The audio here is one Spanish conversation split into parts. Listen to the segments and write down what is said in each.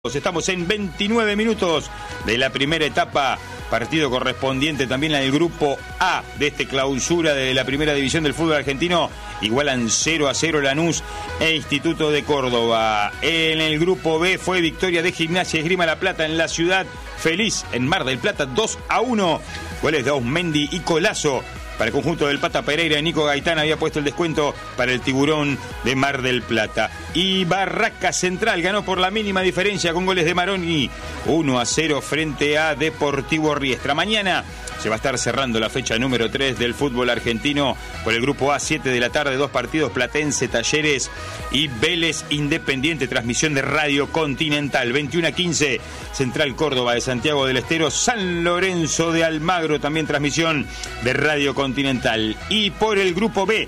Estamos en 29 minutos de la primera etapa, partido correspondiente también al grupo A de este clausura de la primera división del fútbol argentino. Igualan 0-0 Lanús e Instituto de Córdoba. En el grupo B fue victoria de Gimnasia y Esgrima La Plata en la Ciudad Feliz, en Mar del Plata, 2-1. Goles de Ausmendi y Colazo. Para el conjunto del Pata Pereira, Nico Gaitán había puesto el descuento para el Tiburón de Mar del Plata. Y Barracas Central ganó por la mínima diferencia con goles de Maroni, 1-0 frente a Deportivo Riestra. Mañana se va a estar cerrando la fecha número 3 del fútbol argentino por el grupo A, 7 de la tarde, 2 partidos, Platense, Talleres y Vélez Independiente, transmisión de Radio Continental. 21:15, Central Córdoba de Santiago del Estero, San Lorenzo de Almagro, también transmisión de Radio Continental. Y por el grupo B,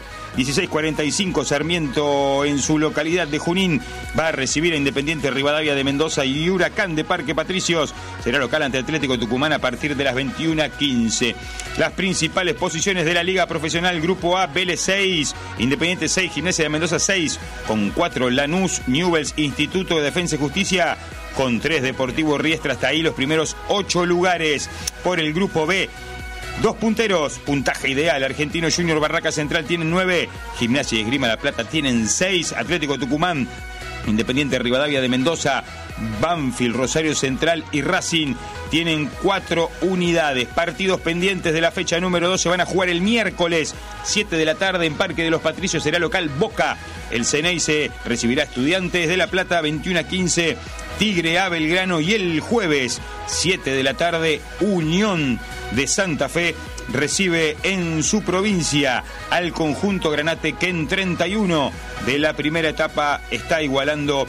16:45, Sarmiento en su localidad de Junín va a recibir a Independiente Rivadavia de Mendoza y Huracán de Parque Patricios será local ante Atlético Tucumán a partir de las 21:15. Las principales posiciones de la Liga Profesional: Grupo A, Vélez 6, Independiente 6, Gimnasia de Mendoza 6, con 4 Lanús, Newell's, Instituto de Defensa y Justicia con 3, Deportivo Riestra. Hasta ahí los primeros 8 lugares. Por el Grupo B, 2 punteros, puntaje ideal. Argentino Junior, Barracas Central tienen 9, Gimnasia y Esgrima La Plata tienen 6, Atlético Tucumán, Independiente Rivadavia de Mendoza, Banfield, Rosario Central y Racing tienen 4 unidades. Partidos pendientes de la fecha número 2 se van a jugar el miércoles, 7 de la tarde en Parque de los Patricios, será local Boca. El Ceneice recibirá Estudiantes de La Plata, 21:15, Tigre a Belgrano. Y el jueves, 7 de la tarde, Unión de Santa Fe recibe en su provincia al conjunto Granate, que en 31 de la primera etapa está igualando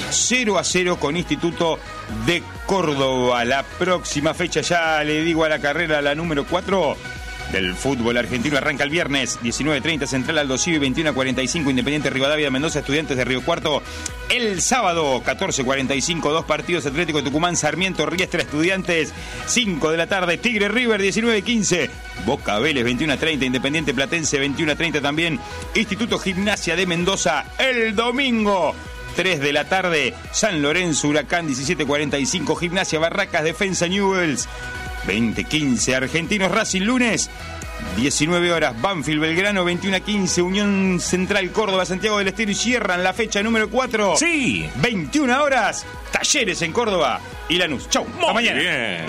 0-0 con Instituto de Córdoba. La próxima fecha, ya le digo, a la carrera, la número 4 del fútbol argentino, arranca el viernes, 19:30, Central Aldo Civi, 21:45, Independiente Rivadavia de Mendoza, Estudiantes de Río Cuarto. El sábado, 14:45, 2 partidos, Atlético Tucumán, Sarmiento, Riestra, Estudiantes, 5 de la tarde, Tigre River, 19:15, Boca Vélez, 21:30, Independiente Platense, 21:30 también, Instituto Gimnasia de Mendoza. El domingo, 3 de la tarde, San Lorenzo Huracán, 17:45, Gimnasia Barracas, Defensa Newell's, 20:15, Argentinos Racing. Lunes, 19 horas, Banfield Belgrano, 21:15, Unión Central Córdoba, Santiago del Estero. Y cierran la fecha número 4. Sí. 21 horas, Talleres en Córdoba y Lanús. Chau, hasta mañana. Bien.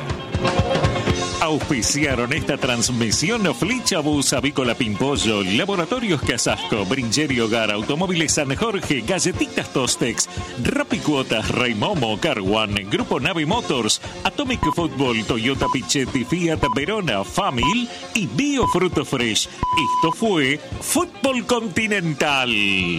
Auspiciaron esta transmisión Flecha Bus, Avícola Pimpollo, Laboratorios Casasco, Brincheri Hogar, Automóviles San Jorge, Galletitas Tostex, Rapicuotas, Raymomo, Carwan, Grupo Nave Motors, Atomic Football, Toyota Pichetti, Fiat Verona, Famil y Bio Fruto Fresh. Esto fue Fútbol Continental.